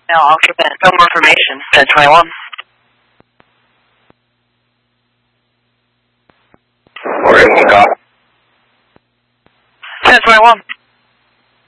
Now Alpha Ben. No more information. 1021. Oregon, copy. 1021.